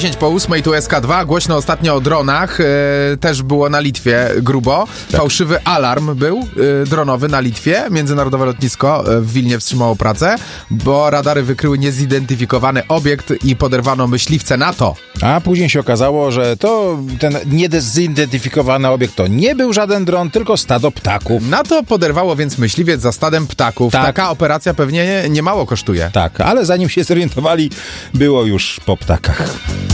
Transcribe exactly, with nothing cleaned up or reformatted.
dziesięć po ósmej, tu S K dva. Głośno ostatnio o dronach. E, też było na Litwie grubo. Tak. Fałszywy alarm był e, dronowy na Litwie. Międzynarodowe lotnisko w Wilnie wstrzymało pracę, bo radary wykryły niezidentyfikowany obiekt i poderwano myśliwce NATO. A później się okazało, że to ten niezidentyfikowany obiekt to nie był żaden dron, tylko stado ptaków. NATO poderwało więc myśliwiec za stadem ptaków. Tak. Taka operacja pewnie nie, nie mało kosztuje. Tak, ale zanim się zorientowali, było już po ptakach.